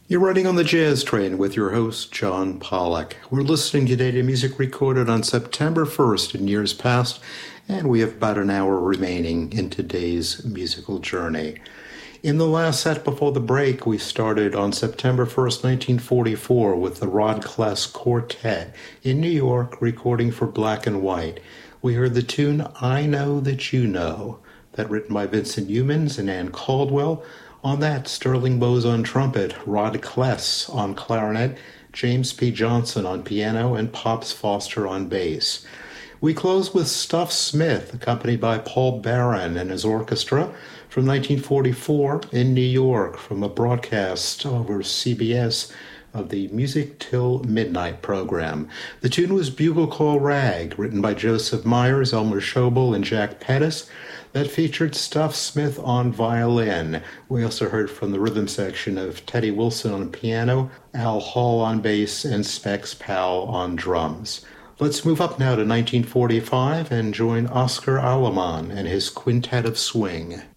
You're riding on the Jazz Train with your host, John Pollock. We're listening today to music recorded on September 1st in years past, and we have about an hour remaining in today's musical journey. In the last set before the break, we started on September 1st, 1944 with the Rod Kless Quartet in New York recording for Black and White. We heard the tune I Know That You Know, that written by Vincent Youmans and Ann Caldwell. On that, Sterling Bowes on trumpet, Rod Kless on clarinet, James P. Johnson on piano, and Pops Foster on bass. We close with Stuff Smith, accompanied by Paul Baron and his orchestra, from 1944 in New York, from a broadcast over CBS of the Music Till Midnight program. The tune was Bugle Call Rag, written by Joseph Myers, Elmer Schobel, and Jack Pettis. That featured Stuff Smith on violin. We also heard from the rhythm section of Teddy Wilson on piano, Al Hall on bass, and Specs Powell on drums. Let's move up now to 1945 and join Oscar Aleman and his Quintet of Swing.